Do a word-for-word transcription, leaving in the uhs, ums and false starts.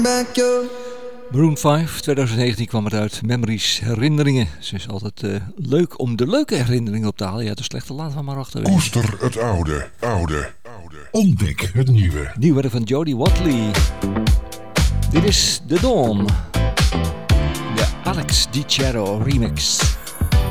Maroon vijf, twintig negentien kwam het uit. Memories, herinneringen. Het is altijd uh, leuk om de leuke herinneringen op te halen. Ja, de slechte laten we maar achterwege. Koester het oude, oude, oude. Ontdek het nieuwe. Nieuwe van Jody Watley. Dit is The Dawn. De Alex Di Chero remix.